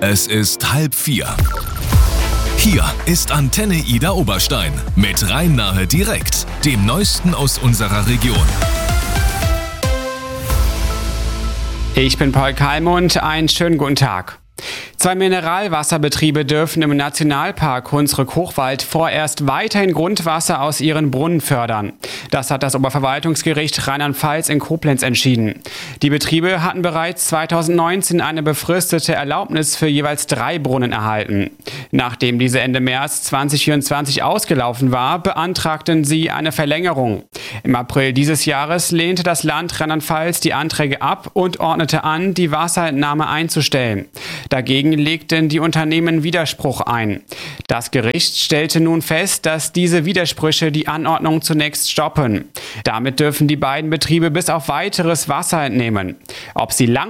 Es ist 3:30. Hier ist Antenne Ida Oberstein mit Rhein-Nahe direkt, dem Neuesten aus unserer Region. Ich bin Paul Kalmund, einen schönen guten Tag. 2 Mineralwasserbetriebe dürfen im Nationalpark Hunsrück-Hochwald vorerst weiterhin Grundwasser aus ihren Brunnen fördern. Das hat das Oberverwaltungsgericht Rheinland-Pfalz in Koblenz entschieden. Die Betriebe hatten bereits 2019 eine befristete Erlaubnis für jeweils 3 Brunnen erhalten. Nachdem diese Ende März 2024 ausgelaufen war, beantragten sie eine Verlängerung. Im April dieses Jahres lehnte das Land Rheinland-Pfalz die Anträge ab und ordnete an, die Wasserentnahme einzustellen. Dagegen legten die Unternehmen Widerspruch ein. Das Gericht stellte nun fest, dass diese Widersprüche die Anordnung zunächst stoppen. Damit dürfen die beiden Betriebe bis auf weiteres Wasser entnehmen. Ob sie